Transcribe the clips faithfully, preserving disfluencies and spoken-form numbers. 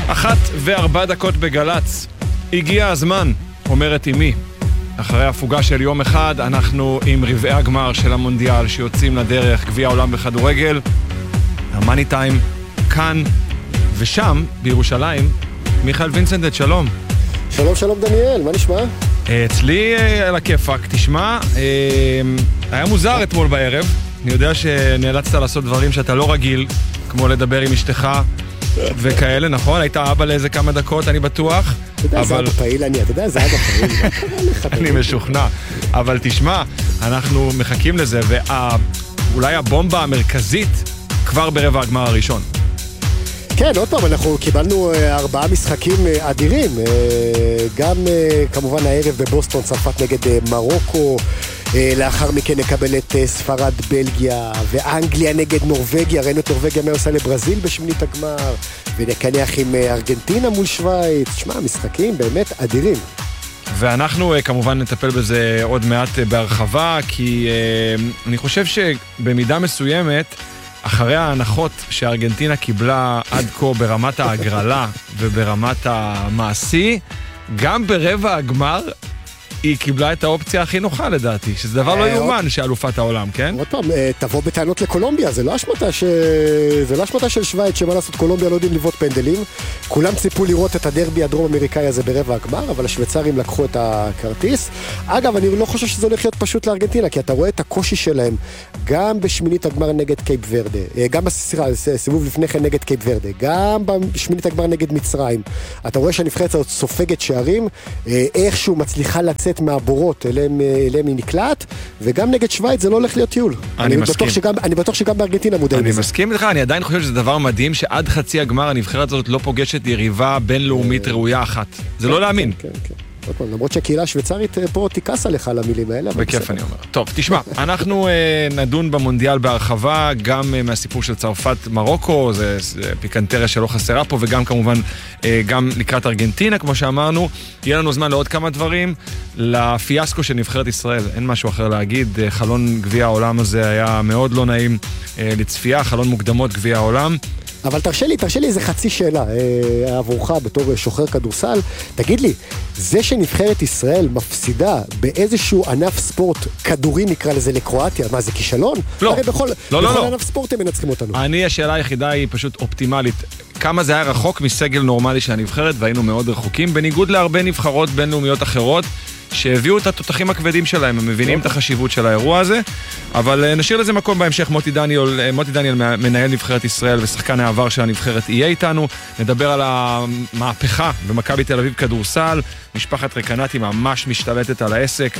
אחת וארבע דקות בגלץ. הגיע הזמן, אומרת אמי. אחרי הפוגה של יום אחד, אנחנו עם רבעי הגמר של המונדיאל שיוצאים לדרך, גביע העולם בכדורגל. המאני טיים כאן ושם, בירושלים. מיכאל וינסנדט, שלום. שלום, שלום דניאל, מה נשמע? אצלי על הכיפק, תשמע, היה מוזר אתמול בערב. אני יודע שנאלצת לעשות דברים שאתה לא רגיל, כמו לדבר עם אשתך וכאלה, נכון? היית אבא לאיזה כמה דקות, אני בטוח. אתה יודע, זה אבא פעיל אני, אתה יודע, זה אבא פעיל. אני משוכנע. אבל תשמע, אנחנו מחכים לזה, ואולי הבומבה המרכזית כבר ברבע הגמר הראשון. כן, עוד פעם, אנחנו קיבלנו ארבעה משחקים אדירים. גם כמובן הערב בבוסטון, צרפת נגד מרוקו. לאחר מכן נקבל את ספרד, בלגיה, ואנגליה נגד נורווגיה. ראינו את נורווגיה מה עושה לברזיל בשמינית הגמר, ונקנח עם ארגנטינה מול שוויץ. תשמע, משחקים באמת אדירים. ואנחנו כמובן נטפל בזה עוד מעט בהרחבה, כי אני חושב שבמידה מסוימת, אחרי ההנחות שארגנטינה קיבלה עד כה ברמת ההגרלה וברמת המעשי, גם ברבע הגמר היא קיבלה את האופציה הכי נוחה לדעתי, שזה דבר לא יאומן שאלופת העולם, כן? עוד פעם, תבוא בטענות לקולומביה, זה לא אשמתה ש... זה לא אשמתה של שוויץ, שמה לעשות, קולומביה לא יודעים לבעוט פנדלים. כולם ציפו לראות את הדרבי הדרום אמריקאי הזה ברבע הגמר, אבל השוויצרים לקחו את הכרטיס. אגב, אני לא חושב שזה הולך להיות פשוט לארגנטינה, כי אתה רואה את הקושי שלהם גם בשמינית הגמר נגד קייפ ורדה, גם בסיבוב לפני כן נגד קייפ ורדה, גם בשמינית הגמר נגד מצרים. אתה רואה שהנבחרת הזאת סופגת שערים, איכשהו מצליחה לצאת מהבורות אליהם, אליהם היא נקלט, וגם נגד שוויץ זה לא הולך להיות טיול. אני, אני מסכים. בטוח שגם, אני בטוח שגם בארגנטינה מודעים אני לזה. מסכים איתך, אני עדיין חושב שזה דבר מדהים שעד חצי הגמר הנבחרת הזאת לא פוגשת יריבה בינלאומית ראויה אחת. זה לא להאמין. כן, כן. למרות שהקהילה השוויצרית פה תיקס עליך על המילים האלה. בכיף אני אומר. טוב, תשמע, אנחנו נדון במונדיאל בהרחבה, גם מהסיפור של צרפת מרוקו, זה פיקנטריה שלא חסרה פה, וגם כמובן גם לקראת ארגנטינה, כמו שאמרנו. יהיה לנו זמן לעוד כמה דברים, לפיאסקו של נבחרת ישראל, אין משהו אחר להגיד, חלון גביע העולם הזה היה מאוד לא נעים לצפייה, חלון מוקדמות גביע העולם. אבל תרשה לי, תרשה לי איזה חצי שאלה אה, עבורך בתור שוחר כדורסל. תגיד לי, זה שנבחרת ישראל מפסידה באיזשהו ענף ספורט כדורי נקרא לזה לקרואטיה, מה זה כישלון? לא, הרי בכל, לא, בכל לא, ענף לא. ספורט הם מנצחים אותנו. אני, השאלה היחידה היא פשוט אופטימלית. כמה זה היה רחוק מסגל נורמלי של הנבחרת, והיינו מאוד רחוקים, בניגוד להרבה נבחרות בינלאומיות אחרות, שהביאו את התותחים הכבדים שלהם, הם מבינים את החשיבות של האירוע הזה, אבל נשאיר לזה מקום בהמשך. מוטי דניאל, מוטי דניאל מנהל נבחרת ישראל ושחקן העבר של הנבחרת יהיה איתנו, נדבר על המהפכה במכבי תל אביב כדורסל, משפחת רקנתי ממש משתלטת על העסק,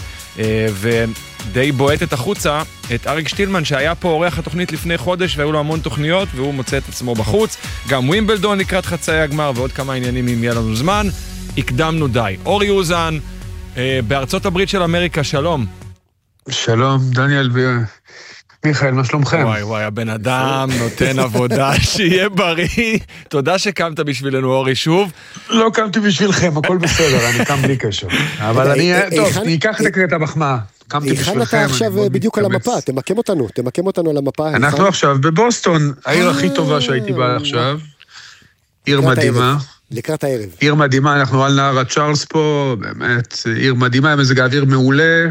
ודי בועטת החוצה את אריק שטילמן שהיה פה אורח התוכנית לפני חודש, והיו לו המון תוכניות, והוא מוצא את עצמו בחוץ, גם ווימבלדון לקראת חצי הגמר, ועוד כמה עניינים אם יהיה לנו זמן. הקדמנו די. אורי אוזן, בארצות הברית של אמריקה, שלום. שלום, דניאל ומיכאל, מה שלומכם? וואי וואי, הבן אדם נותן עבודה, שיהיה בריא. תודה שקמת בשבילנו, אורי, שוב. לא קמתי בשבילכם, הכל בסדר, אני קם בלי קשר. אבל אני, טוב, אני אקח את המחמאה. קמתי בשבילכם. אתה עכשיו בדיוק על המפה, תמקם אותנו, תמקם אותנו על המפה. אנחנו עכשיו בבוסטון, העיר הכי טובה שהייתי בה עכשיו. עיר מדהימה. לקראת הערב. עיר מדהימה, אנחנו על נהר הצ'ארלס פה, באמת, עיר מדהימה, עם מזג האוויר מעולה,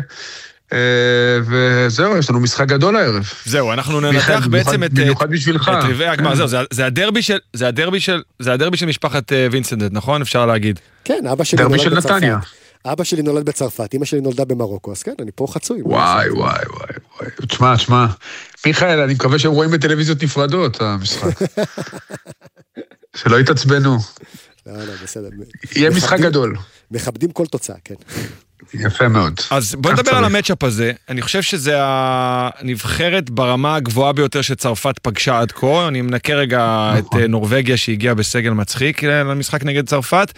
וזהו, יש לנו משחק גדול הערב. זהו, אנחנו ננתח בעצם את רבעי הגמר, זהו, זה הדרבי של, זה הדרבי של, זה הדרבי של משפחת וינסנדט, נכון? אפשר להגיד. כן, אבא שלי נולד בצרפת. אבא שלי נולד בצרפת, אמא שלי נולדה במרוקו, אז כן, אני פה חצוי. וואי, וואי, וואי, וואי. תשמע, תשמע. מיכאל, אני מקווה שהם רואים בטלוויזיות נפרדות, המשחק. שלא יתעצבנו. לא, לא, בסדר. יהיה משחק גדול. מכבדים כל תוצאה, כן. יפה מאוד. אז בוא נדבר על המאצ'אפ הזה. אני חושב שזה הנבחרת ברמה הגבוהה ביותר שצרפת פגשה עד כה. אני מנקה רגע את נורווגיה שהגיעה בסגל מצחיק למשחק נגד צרפת.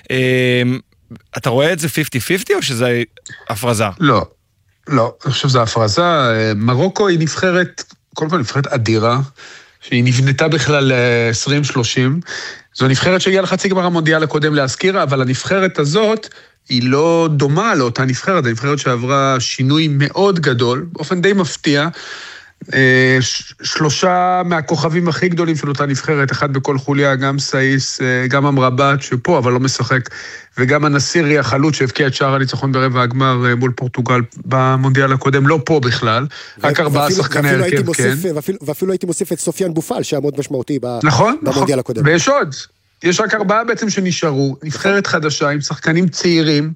אתה רואה את זה חמישים חמישים או שזה הפרזה? לא, לא. אני חושב שזה הפרזה. מרוקו היא נבחרת, קודם כל נבחרת אדירה, שהיא נבנתה בכלל עשרים שלושים. זו נבחרת שהגיעה לחצי גמר המונדיאל הקודם להזכירה, אבל הנבחרת הזאת היא לא דומה לאותה נבחרת, הנבחרת שעברה שינוי מאוד גדול, באופן די מפתיע, שלושה מהכוכבים הכי גדולים של אותה נבחרת, אחד בכל חוליה, גם סאיס, גם אמרבת שפה, אבל לא משחק, וגם הנסירי החלוץ שהבקיע את שער הניצחון ברבע הגמר מול פורטוגל במונדיאל הקודם, לא פה בכלל, רק ארבעה שחקני הרכב, כן. ואפילו הייתי מוסיף את סופיאן בופל, שהיה מאוד משמעותי נכון, במונדיאל הקודם. ויש עוד, יש רק ארבעה בעצם שנשארו, נבחרת חדשה עם שחקנים צעירים,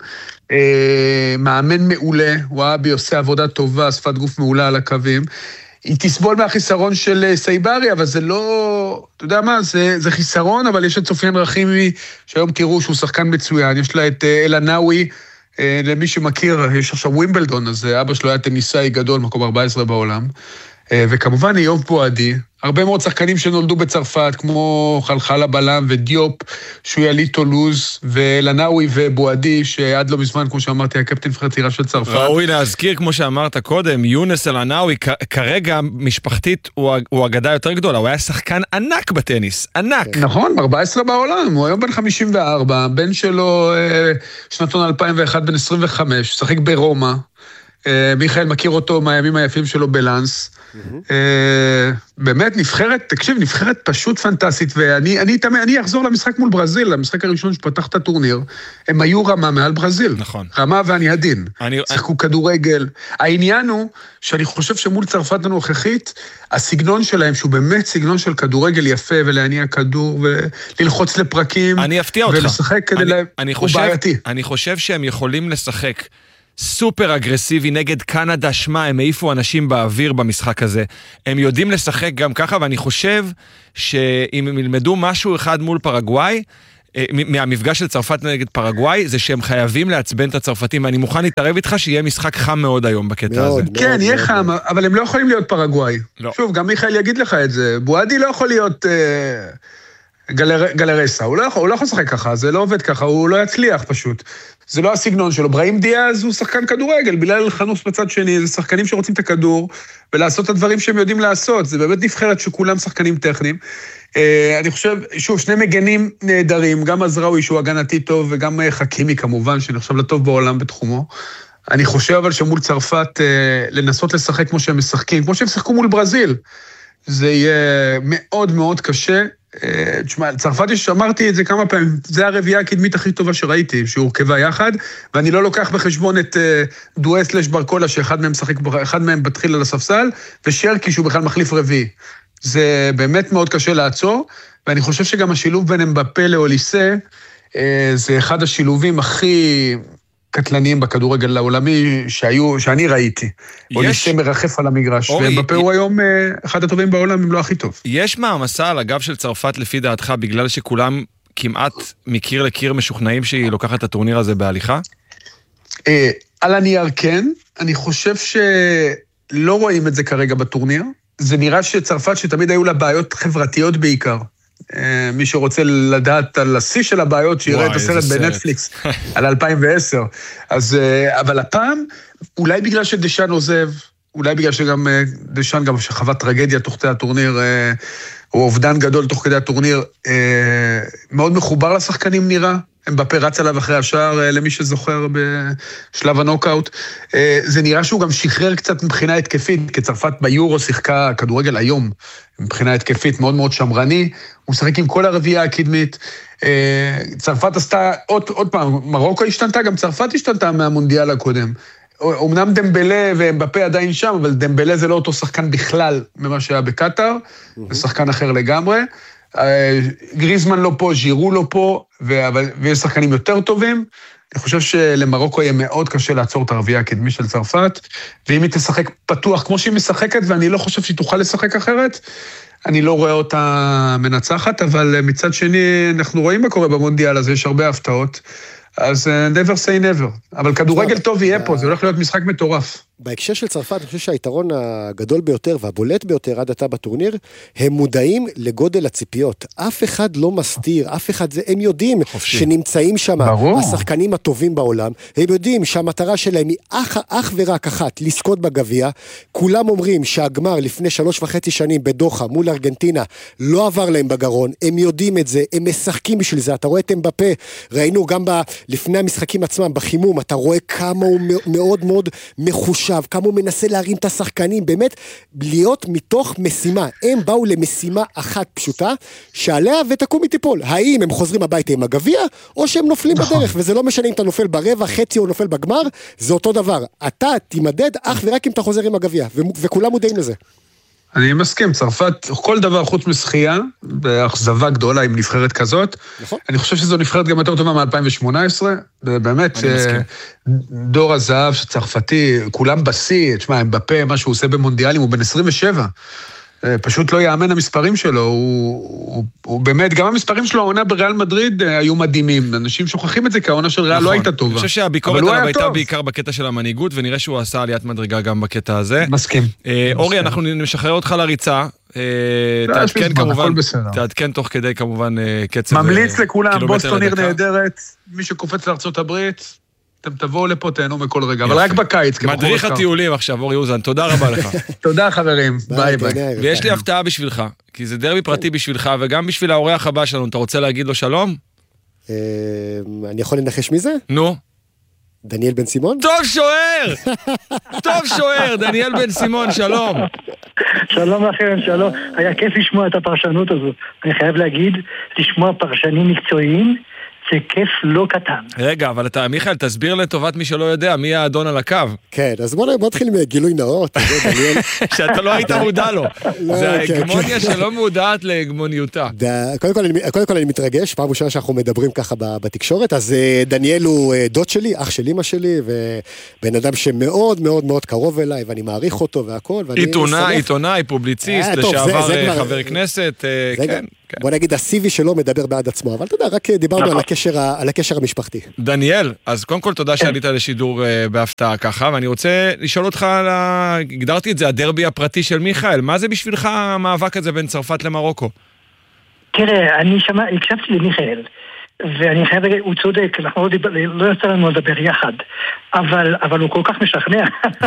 מאמן מעולה, וואבי עושה עבודה טובה, שפת גוף מעולה על הקווים, היא תסבול מהחיסרון של סייברי, אבל זה לא, אתה יודע מה, זה, זה חיסרון, אבל יש את סופיאן רחימי, שהיום תראו שהוא שחקן מצוין, יש לה את אלנאווי, למי שמכיר, יש עכשיו ווימבלדון, אז אבא שלו היה טניסאי גדול, מקום ארבע עשרה בעולם, וכמובן איוב בועדי, הרבה מאוד שחקנים שנולדו בצרפת, כמו חלחל הבלם ודיופ, שויאלי טולוז, ולנאווי ובועדי, שעד לא מזמן, כמו שאמרתי, הקפטן נבחרת צעירה של צרפת. ראוי להזכיר, כמו שאמרת קודם, יונס אלנאווי, כרגע משפחתית הוא אגדה יותר גדולה, הוא היה שחקן ענק בטניס, ענק. נכון, ארבע עשרה בעולם, הוא היום בן חמישים וארבע, בן שלו שנתון אלפיים ואחת, בן עשרים וחמש, שחק ברומא, מיכאל מכיר אותו מהימים היפים שלו בלנס, באמת נבחרת, תקשיב, נבחרת פשוט פנטסטית, ואני אני, אני אחזור למשחק מול ברזיל, למשחק הראשון שפתח את הטורניר, הם היו רמה מעל ברזיל, נכון. רמה ואני הדין, אני... שחקו כדורגל, העניין הוא שאני חושב שמול צרפת הנוכחית, הסגנון שלהם, שהוא באמת סגנון של כדורגל יפה, ולהניע כדור, וללחוץ לפרקים, אני אפתיע אותך, ולשחק כדי אני, להם, אני הוא חושב, בעייתי. אני חושב שהם יכולים לשחק, סופר אגרסיבי נגד קנדה, שמה, הם העיפו אנשים באוויר במשחק הזה. הם יודעים לשחק גם ככה, ואני חושב שאם הם ילמדו משהו אחד מול פרגוואי, מהמפגש של צרפת נגד פרגוואי, זה שהם חייבים לעצבן את הצרפתים, ואני מוכן להתערב איתך שיהיה משחק חם מאוד היום בקטע הזה. כן, יהיה חם, אבל הם לא יכולים להיות פרגוואי. שוב, גם מיכאל יגיד לך את זה, בועדי לא יכול להיות גלרסה, הוא לא יכול לשחק ככה, זה לא עובד ככה, הוא לא יצליח פשוט. זה לא הסגנון שלו. בראים דיאז הוא שחקן כדורגל, בלעל חנוס בצד שני, זה שחקנים שרוצים את הכדור, ולעשות את הדברים שהם יודעים לעשות. זה באמת נבחרת שכולם שחקנים טכניים. אני חושב, שוב, שני מגנים נהדרים, גם עזראוי שהוא הגנתי טוב, וגם חכימי כמובן, שנחשב לטוב בעולם בתחומו. אני חושב אבל שמול צרפת, לנסות לשחק כמו שהם משחקים, כמו שהם שחקו מול ברזיל. זה יהיה מאוד מאוד קשה. תשמע, צרפת שאמרתי את זה כמה פעמים, זה הרביעה הקדמית הכי טובה שראיתי, שהורכבה יחד, ואני לא לוקח בחשבון את דואס לש ברקולה, שאחד מהם שחק, אחד מהם בתחיל על הספסל, ושרקי שהוא בכלל מחליף רביעי. זה באמת מאוד קשה לעצור, ואני חושב שגם השילוב בין אמבפה לאוליסה, זה אחד השילובים הכי קטלניים בכדורגל העולמי שהיו, שאני ראיתי. אוליסה מרחף על המגרש, ואמבפה הוא היום אחד הטובים בעולם, אם לא הכי טוב. יש מעמסה על הגב של צרפת לפי דעתך, בגלל שכולם כמעט מקיר לקיר משוכנעים שהיא לוקחת את הטורניר הזה בהליכה? על הנייר כן, אני חושב שלא רואים את זה כרגע בטורניר, זה נראה שצרפת שתמיד היו לה בעיות חברתיות בעיקר, מי שרוצה לדעת על השיא של הבעיות, שיראה את הסרט בנטפליקס, על אלפיים ועשר. אז, אבל הפעם, אולי בגלל שדשן עוזב, אולי בגלל שגם דשן גם שחווה טרגדיה תוך כדי הטורניר, או אובדן גדול תוך כדי הטורניר, מאוד מחובר לשחקנים נראה, אמבפה רץ עליו אחרי השער, למי שזוכר בשלב הנוקאוט. זה נראה שהוא גם שחרר קצת מבחינה התקפית, כי צרפת ביורו שיחקה כדורגל היום, מבחינה התקפית מאוד מאוד שמרני, הוא שחק עם כל הרביעייה הקדמית. צרפת עשתה, עוד, עוד פעם, מרוקו השתנתה, גם צרפת השתנתה מהמונדיאל הקודם. אמנם דמבלה ואמבפה עדיין שם, אבל דמבלה זה לא אותו שחקן בכלל ממה שהיה בקטר, זה שחקן אחר לגמרי. גריזמן לא פה, ז'ירו לא פה, ויש שחקנים יותר טובים. אני חושב שלמרוקו יהיה מאוד קשה לעצור את הרביעייה הקדמי של צרפת, ואם היא תשחק פתוח כמו שהיא משחקת, ואני לא חושב שהיא תוכל לשחק אחרת, אני לא רואה אותה מנצחת, אבל מצד שני, אנחנו רואים מה קורה במונדיאל הזה, יש הרבה הפתעות, אז never say never. אבל כדורגל טוב יהיה פה, זה הולך להיות משחק מטורף. בהקשר של צרפת, אני חושב שהיתרון הגדול ביותר והבולט ביותר עד עתה בטורניר, הם מודעים לגודל הציפיות. אף אחד לא מסתיר, אף אחד זה, הם יודעים חופשי. שנמצאים שם ברור. השחקנים הטובים בעולם, הם יודעים שהמטרה שלהם היא אך, אך ורק אחת, לזכות בגביע. כולם אומרים שהגמר לפני שלוש וחצי שנים בדוחה מול ארגנטינה לא עבר להם בגרון, הם יודעים את זה, הם משחקים בשביל זה. אתה רואה את אמבפה, ראינו גם ב, לפני המשחקים עצמם, בחימום, אתה רואה כמה הוא מאוד מאוד מחושב עכשיו, כמה הוא מנסה להרים את השחקנים, באמת, להיות מתוך משימה. הם באו למשימה אחת פשוטה, שעליה ותקום מתיפול. האם הם חוזרים הביתה עם הגביע, או שהם נופלים בדרך, וזה לא משנה אם אתה נופל ברבע, חצי או נופל בגמר, זה אותו דבר. אתה תימדד אך ורק אם אתה חוזר עם הגביע, וכולם מודעים לזה. אני מסכים, צרפת, כל דבר חוץ משחייה, באכזבה גדולה עם נבחרת כזאת. נכון. אני חושב שזו נבחרת גם יותר טובה מ-אלפיים שמונה עשרה, באמת, דור הזהב שצרפתי, כולם בשיא, תשמע, אמבפה, מה שהוא עושה במונדיאלים, הוא בן עשרים ושבע. פשוט לא יאמן המספרים שלו, הוא, הוא, הוא באמת, גם המספרים שלו, העונה בריאל מדריד היו מדהימים, אנשים שוכחים את זה, כי העונה של ריאל נכון. לא הייתה טובה. אני חושב שהביקורת עליו הייתה טוב. בעיקר בקטע של המנהיגות, ונראה שהוא עשה עליית מדרגה גם בקטע הזה. מסכים. אה, אורי, מסכים. אנחנו נשחרר אותך לריצה, אה, תעדכן כמובן, תעדכן תוך כדי כמובן קצב. ממליץ לכולם, בוסטון עיר נהדרת, מי שקופץ לארצות הברית, אתם תבואו לפה, תהנו מכל רגע, אבל רק בקיץ. מדריך הטיולים עכשיו, אורי אוזן, תודה רבה לך. תודה חברים, ביי ביי. ויש לי הפתעה בשבילך, כי זה דרבי פרטי בשבילך, וגם בשביל האורח הבא שלנו, אתה רוצה להגיד לו שלום? אני יכול לנחש מי זה? נו. דניאל בן סימון? טוב שוער! טוב שוער, דניאל בן סימון, שלום. שלום לכם, שלום. היה כיף לשמוע את הפרשנות הזו. אני חייב להגיד, לשמוע פרשנים מקצועיים, זה כיף לא קטן. רגע, אבל אתה, מיכאל, תסביר לטובת מי שלא יודע, מי האדון על הקו. כן, אז בוא נתחיל מגילוי נאות, שאתה לא היית מודע לו. זה ההגמוניה שלא מודעת להגמוניותה. קודם כל אני מתרגש, פעם ראשונה שאנחנו מדברים ככה בתקשורת, אז דניאל הוא דוד שלי, אח של אמא שלי, ובן אדם שמאוד מאוד מאוד קרוב אליי, ואני מעריך אותו והכל. עיתונאי, עיתונאי, פובליציסט, לשעבר חבר כנסת, כן. בוא נגיד, הסיבי שלו מדבר בעד עצמו, אבל אתה יודע, רק דיברנו על הקשר, על הקשר המשפחתי. דניאל, אז קודם כל תודה שעלית לשידור בהפתעה ככה, ואני רוצה לשאול אותך, הגדרתי את זה, הדרבי הפרטי של מיכאל, מה זה בשבילך המאבק הזה בין צרפת למרוקו? תראה, אני שמע, הקשבתי למיכאל, ואני חייב להגיד, הוא צודק, אנחנו לא יצא לנו לדבר יחד, אבל, אבל הוא כל כך משכנע.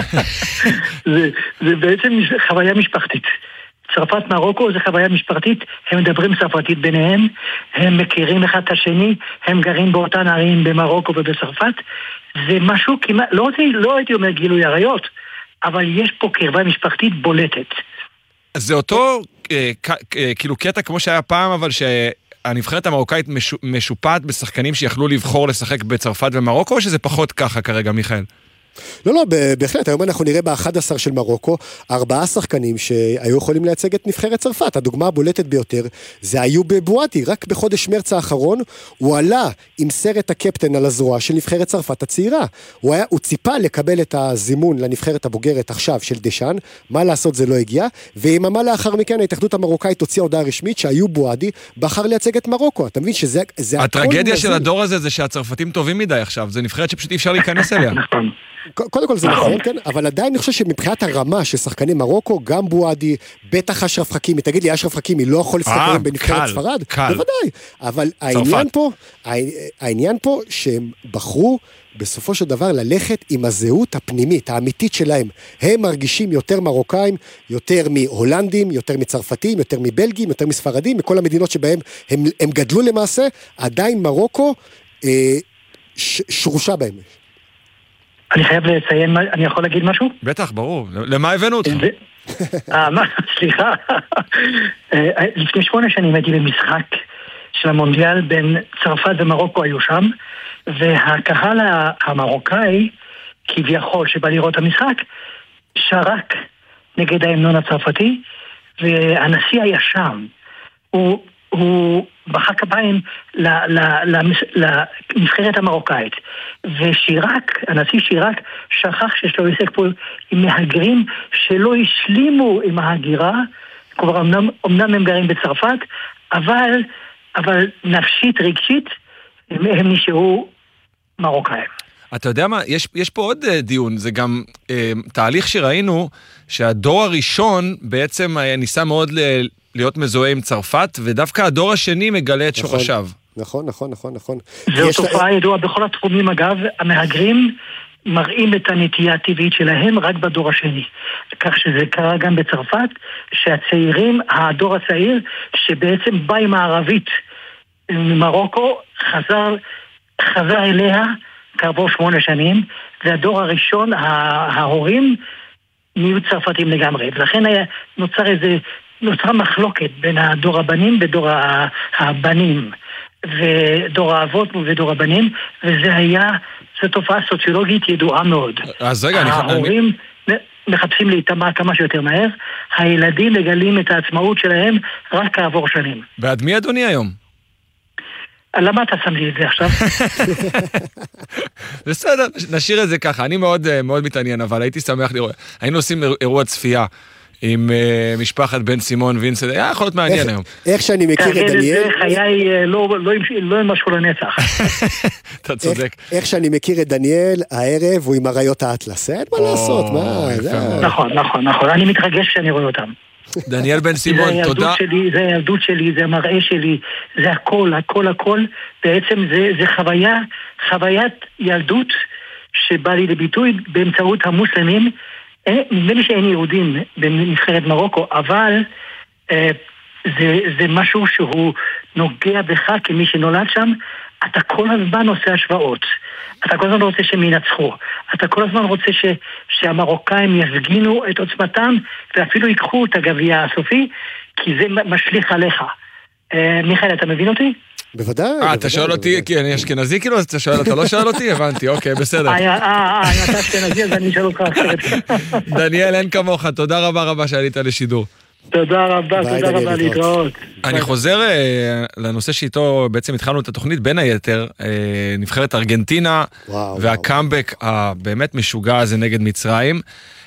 זה, זה בעצם חוויה משפחתית. צרפת מרוקו זה חוויה משפחתית, הם מדברים צרפתית ביניהם, הם מכירים אחד את השני, הם גרים באותן ערים במרוקו ובצרפת, זה משהו כמעט, לא, לא הייתי אומר גילוי עריות, אבל יש פה קרבה משפחתית בולטת. זה אותו כאילו קטע כמו שהיה פעם, אבל שהנבחרת המרוקאית משופעת בשחקנים שיכלו לבחור לשחק בצרפת ומרוקו, או שזה פחות ככה כרגע, מיכאל? לא, לא, בהחלט, היום אנחנו נראה ב-אחד עשר של מרוקו, ארבעה שחקנים שהיו יכולים לייצג את נבחרת צרפת. הדוגמה הבולטת ביותר, זה איוב בועטי, רק בחודש מרץ האחרון, הוא עלה עם סרט הקפטן על הזרוע של נבחרת צרפת הצעירה. הוא, היה, הוא ציפה לקבל את הזימון לנבחרת הבוגרת עכשיו של דשאן, מה לעשות זה לא הגיע, ויממה לאחר מכן ההתאחדות המרוקאית הוציאה הודעה רשמית שאיוב בועטי בחר לייצג את מרוקו. אתה מבין שזה... הטרגדיה של הדור הזה זה שהצרפתים טובים מדי עכשיו, זה נבחרת שפשוט אי אפשר להיכנס אליה. קודם כל זה נכון, כן, אבל עדיין אני חושב שמבחינת הרמה של שחקני מרוקו, גם בועדי, בטח אשרף חכימי, תגיד לי, אשרף חכימי לא יכול לשחק בנבחרת ספרד? בוודאי, אבל העניין פה, העניין פה שהם בחרו בסופו של דבר ללכת עם הזהות הפנימית, האמיתית שלהם. הם מרגישים יותר מרוקאים, יותר מהולנדים, יותר מצרפתים, יותר מבלגים, יותר מספרדים, מכל המדינות שבהם הם, הם גדלו למעשה, עדיין מרוקו אה, ש, שרושה בהם. אני חייב לציין, אני יכול להגיד משהו? בטח, ברור. למה הבאנו אותך? סליחה. לפני שמונה שנים הייתי במשחק של המונדיאל בין צרפת ומרוקו היו שם, והקהל המרוקאי, כביכול שבא לראות המשחק, שרק נגד ההמנון הצרפתי, והנשיא היה שם. הוא... הוא בחק הבאים לנבחרת המרוקאית, ושירק, הנשיא שירק שכח שיש לו עסק פה עם מהגרים שלא השלימו עם ההגירה, כבר אמנם, אמנם הם גרים בצרפת, אבל, אבל נפשית, רגשית, הם, הם נשארו מרוקאים. אתה יודע מה, יש, יש פה עוד דיון, זה גם אה, תהליך שראינו שהדור הראשון בעצם ניסה מאוד ל... להיות מזוהה עם צרפת, ודווקא הדור השני מגלה את שורשיו. נכון, נכון, נכון, נכון. זו תופעה ידועה בכל התחומים, אגב, המהגרים מראים את הנטייה הטבעית שלהם רק בדור השני. כך שזה קרה גם בצרפת, שהצעירים, הדור הצעיר, שבעצם בא עם הערבית ממרוקו, חזר, חזר אליה כעבור שמונה שנים, והדור הראשון, ההורים נהיו צרפתים לגמרי, ולכן היה נוצר איזה, נוצרה מחלוקת בין הדור הבנים ודור הבנים, ודור האבות ודור הבנים, וזה היה, זו תופעה סוציולוגית ידועה מאוד. אז רגע, ההורים אני... מחפשים להיטמע כמה שיותר מהר, הילדים מגלים את העצמאות שלהם רק כעבור שנים. ועד מי אדוני היום? למה אתה שם לי את זה עכשיו? בסדר, נשאיר את זה ככה. אני מאוד מאוד מתעניין, אבל הייתי שמח לראות. היינו עושים אירוע צפייה עם משפחת בן סימון וינסנט. היה יכול להיות מעניין היום. איך שאני מכיר את דניאל... חיי לא ימשכו לנצח. אתה צודק. איך שאני מכיר את דניאל, הערב הוא עם אריות האטלס. אין מה לעשות, מה? נכון, נכון, נכון. אני מתרגש כשאני רואה אותם. דניאל בן סימון, תודה. זה הילדות שלי, זה המראה שלי, זה הכל, הכל, הכל. בעצם זה, זה חוויה, חוויית ילדות שבא לי לביטוי באמצעות המוסלמים. נדמה לי שאין יהודים בנבחרת מרוקו, אבל אה, זה, זה משהו שהוא נוגע בך כמי שנולד שם. אתה כל הזמן עושה השוואות. אתה כל הזמן רוצה שהם ינצחו. אתה כל הזמן רוצה ש, שהמרוקאים יפגינו את עוצמתם, ואפילו ייקחו את הגביע הסופי, כי זה משליך עליך. אה, מיכאל, אתה מבין אותי? בוודאי. אה, אתה שואל אותי, כי אני אשכנזי כאילו, אז אתה שואל, אתה לא שואל אותי? הבנתי, אוקיי, בסדר. אה, אה, אה, אתה אשכנזי, אז אני אשאל אותך אחרת. דניאל, אין כמוך, תודה רבה רבה שעלית לשידור. תודה רבה, תודה רבה להתראות. אני חוזר לנושא שאיתו בעצם התחלנו את התוכנית, בין היתר, נבחרת ארגנטינה, והקאמבק הבאמת משוגע הזה נגד מצרים.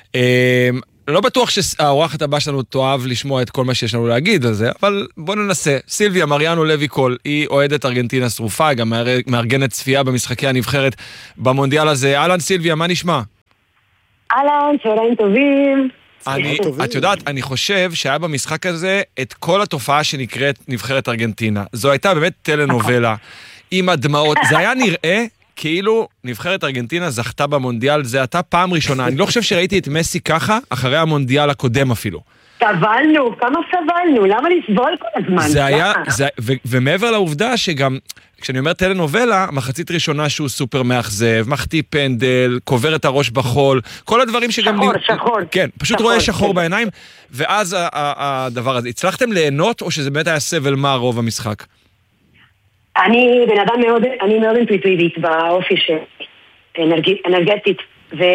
לא בטוח שהאורחת הבא שלנו תאהב לשמוע את כל מה שיש לנו להגיד על זה, אבל בוא ננסה. סילביה מריאנו לוי קול, היא אוהדת ארגנטינה שרופה, גם מארגנת צפייה במשחקי הנבחרת במונדיאל הזה. אהלן סילביה, מה נשמע? אהלן, צהריים טובים. אני, את יודעת, אני חושב שהיה במשחק הזה את כל התופעה שנקראת נבחרת ארגנטינה. זו הייתה באמת טלנובלה, עם הדמעות. זה היה נראה כאילו נבחרת ארגנטינה זכתה במונדיאל, זה הייתה פעם ראשונה. אני לא חושב שראיתי את מסי ככה, אחרי המונדיאל הקודם אפילו. סבלנו, כמה סבלנו, למה לסבול כל הזמן? זה היה, זה, ו, ומעבר לעובדה שגם, כשאני אומר טלנובלה, מחצית ראשונה שהוא סופר מאכזב, מחטיא פנדל, קובר את הראש בחול, כל הדברים שגם... שחור, נ... שחור. כן, פשוט שחור, רואה שחור כן. בעיניים, ואז ה- ה- הדבר הזה. הצלחתם ליהנות, או שזה באמת היה סבל מה רוב המשחק? אני בן אדם מאוד, אני מאוד אינטואיטיבית באופי אנרגטית,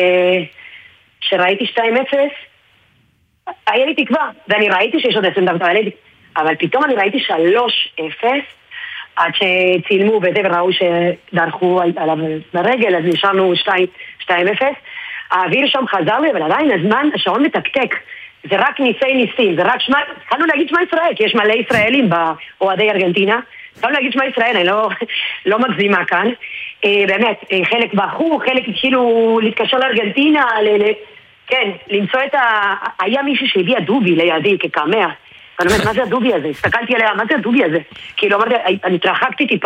ושראיתי שתיים אפס, היה לי תקווה, ואני ראיתי שיש עוד עשרים דקות, אבל פתאום אני ראיתי שלוש אפס, עד שצילמו וזה וראו שדרכו עליו ברגל, אז נשארנו שתיים אפס. האוויר שם חזר לי, אבל עדיין הזמן, השעון מתקתק. זה רק ניסי ניסים, זה רק שמה, התחלנו להגיד שמה ישראל, כי יש מלא ישראלים באוהדי ארגנטינה. התחלנו להגיד שמה ישראל, אני לא, לא מגזימה כאן. באמת, חלק בחו, חלק התחילו להתקשר לארגנטינה, ל... כן, למצוא את ה... היה מישהו שהביע דובי לידי כקמע. אני אומרת, מה זה הדובי הזה? הסתכלתי עליה, מה זה הדובי הזה? כאילו, אמרתי, אני התרחקתי טיפה.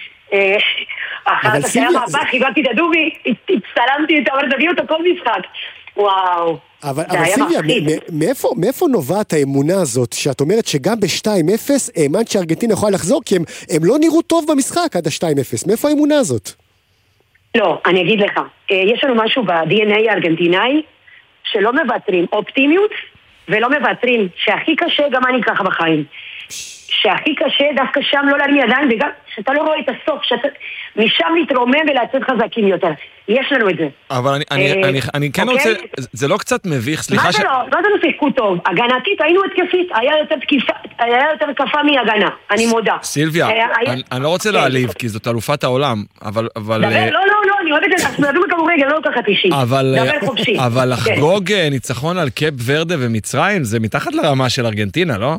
אחת אחרי המהפך, חיבקתי את הדובי, הצטלמתי את אמרת, תביאו אותו כל משחק. וואו. אבל סילביה, מאיפה, מאיפה נובעת האמונה הזאת, שאת אומרת שגם ב-שתיים אפס, האמנת שארגנטינה יכולה לחזור, כי הם, הם לא נראו טוב במשחק עד ה-שתיים אפס. מאיפה האמונה הזאת? לא, אני אגיד לך. יש לנו משהו ב-די אן איי הארגנטינאי, שלא מבטרים אופטימיות, ולא מבטרים, שהכי קשה גם אני ככה בחיים. שהכי קשה דווקא שם לא להרים ידיים, וגם שאתה לא רואה את הסוף, שאתה משם להתרומם ולעצת חזקים יותר. יש לנו את זה. אבל אני, אני, אני, אני כן רוצה, זה לא קצת מביך, סליחה מה זה לא? מה זה לא שיחקו טוב? הגנתית, היינו התקפית, היה יותר תקיפה, היה יותר תקפה מהגנה, אני מודה. סילביה, אני לא רוצה להעליב, כי זאת אלופת העולם, אבל... לא, לא, לא, אני אוהבת את זה, אנחנו מדברים כמורגל, לא ככה אישי. אבל לחגוג ניצחון על קאפ ורדה ומצרים, זה מתחת לרמה של ארגנטינה, לא?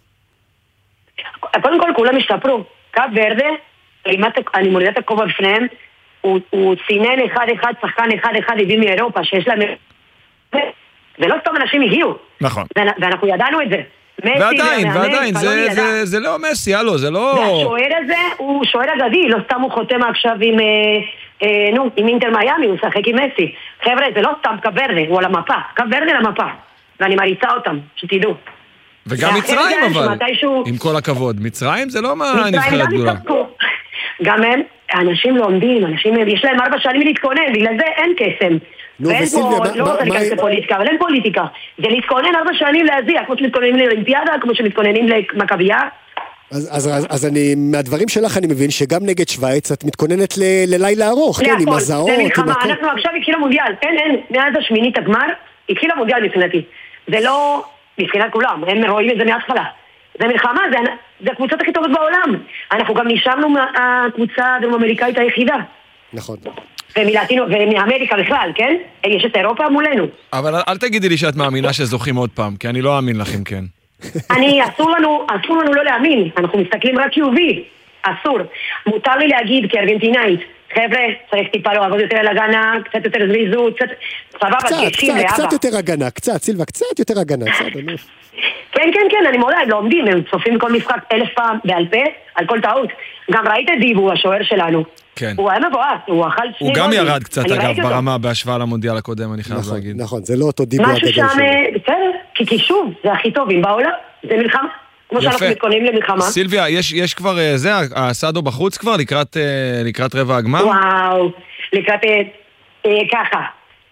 קודם כל, כולם השתפרו. קאפ ורדה, אני מורידה את הכובע בפניהם, הוא צינן אחד אחד, שחקן אחד אחד, הביא מאירופה, שיש להם... ולא סתם אנשים הגיעו. נכון. ואנחנו ידענו את זה. ועדיין, ועדיין, זה לא מסי, הלו, זה לא... והשוער הזה הוא שוער אגדי, לא סתם הוא חותם עכשיו עם... נו, עם אינטר מיאמי, הוא שחק עם מסי. חבר'ה, זה לא סתם קאפ ורדה, הוא על המפה. קאפ ורדה על המפה. ואני מריצה אותם, שתדעו. וגם מצרים אבל, עם כל הכבוד. מצרים זה לא מה נבחרת גדולה. גם הם, אנשים לא עומדים, אנשים, יש להם ארבע שנים להתכונן, בגלל זה אין קסם. ואין פה, לא רוצה להיכנס לפוליטיקה, אבל אין פוליטיקה. זה להתכונן ארבע שנים להזיע, כמו שמתכוננים לאולימפיאדה, כמו שמתכוננים למכבייה. אז, אז, אז, אז אני, מהדברים שלך אני מבין שגם נגד שוויץ את מתכוננת ל, ללילה ארוך, כן, עם הזעות. זה מלחמה, אנחנו עכשיו התחיל המונדיאל, אין, אין, מאז השמינית הגמר, התחיל המונדיאל מבחינתי. זה לא, מבחינת כולם, הם רואים את זה מההתחלה. זה מלחמה, זה, זה הקבוצות הכי טובות בעולם. אנחנו גם נשארנו מהקבוצה הדרום-אמריקאית היחידה. נכון. ומלטינו, ומאמריקה בכלל, כן? יש את אירופה מולנו. אבל אל תגידי לי שאת מאמינה שזוכים עוד פעם, כי אני לא אאמין לכם, כן. אני, אסור לנו, אסור לנו לא להאמין, אנחנו מסתכלים רק חיובי, אסור. מותר לי להגיד כארגנטינאית, חבר'ה, צריך טיפה לעבוד יותר על הגנה, קצת יותר זריזות, קצת, סבבה, גשים לאבא. קצת יותר הגנה, קצת, סילבה, קצת יותר הגנה, בסדר, נו. כן, כן, כן, אני מודה, הם לא עומדים, הם צופים כל משחק אלף פעם בעל פה, על כל טעות. גם ראית דיבו, השוער שלנו. כן. הוא היה מבואס, הוא אכל שני הוא גם גולים. ירד קצת, אני אגב, ראיתי אותו. ברמה בהשוואה למונדיאל הקודם, אני חייב נכון, להגיד. נכון, זה לא אותו דיבו הגדול משהו שם, שלו. בסדר, כי כי שוב, זה הכי טובים בעולם, זה מלחמה. כמו שאנחנו מתכוננים למלחמה. סילביה, יש, יש כבר, אה, זה, הסאדו בחוץ כבר, לקראת, אה, לקראת רבע הגמר? וואו, לקראת, אה, אה, ככה.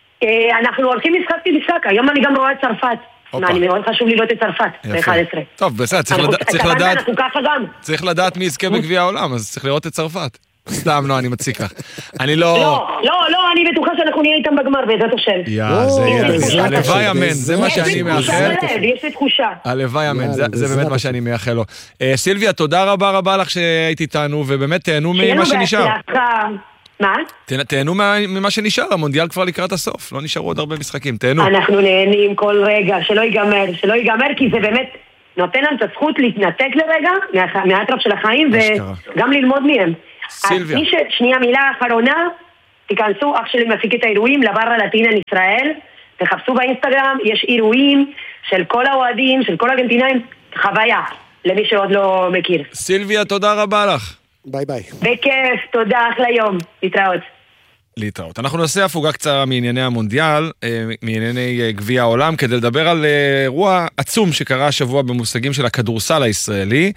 אה, אנחנו הולכים משחק משחק, היום אני גם רואה את צרפת. מה, אני מאוד חשוב לראות את צרפת, ב-אחד עשרה. טוב, בסדר, צריך אנחנו- לדעת, צריך כמובן, לדעת, אנחנו ככה גם. צריך לדעת מי יזכה בגביע העולם, אז צריך לראות את צרפת. סתם, לא, אני מציק לך. אני לא... לא, לא, לא, אני בטוחה שאנחנו נהיה איתם בגמר, בעזרת השם. יא, זה או, יהיה, בעזרת הלוואי השם, אמן, זה מה בעזרת שאני יש לי מאחל. תחושה בלב, יש לי תחושה. הלוואי אמן, יאללה, זה- זה באמת בעזרת מה שאני מייחל לו. אה, סילביה, תודה רבה רבה לך שהיית איתנו, ובאמת תהנו שיהיה ממה לנו שנשאר. בהצלחה. מה? תה- תהנו מה- ממה שנשאר, המונדיאל כבר לקראת הסוף, לא נשארו עוד הרבה משחקים, תהנו. אנחנו נהנים כל רגע, שלא ייגמר, שלא ייגמר, כי זה באמת נותן לנו את הזכות להתנתק לרגע מה- מהאטרף של החיים, אשכרה. וגם ללמוד מהם. סילביה. אז מי ש... שנייה מילה אחרונה, תיכנסו, אח שלי מפיק את האירועים, לבר הלטינן ישראל, תחפשו באינסטגרם, יש אירועים של כל האוהדים, של כל הארגנטינאים, חוויה, למי שעוד לא מכיר. סילביה, תודה רבה לך. ביי ביי. בכיף, תודה, אחלה יום, להתראות. להתראות. אנחנו נעשה הפוגה קצרה מענייני המונדיאל, אה, מענייני אה, גביע העולם, כדי לדבר על אה, אירוע עצום שקרה השבוע במושגים של הכדורסל הישראלי,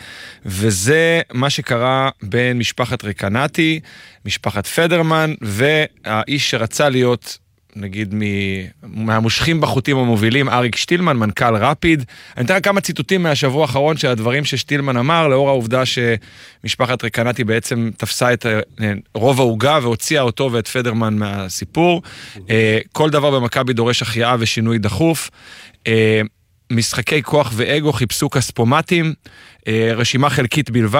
וזה מה שקרה בין משפחת רקנטי, משפחת פדרמן, והאיש שרצה להיות, נגיד, מ- מהמושכים בחוטים המובילים, אריק שטילמן, מנכ"ל רפיד. אני אתן כמה ציטוטים מהשבוע האחרון של הדברים ששטילמן אמר, לאור העובדה שמשפחת רקנטי בעצם תפסה את אה, רוב העוגה והוציאה אותו ואת פדרמן מהסיפור. אה, כל דבר במכבי דורש החייאה ושינוי דחוף. אה, משחקי כוח ואגו חיפשו כספומטים, אה, רשימה חלקית בלבד.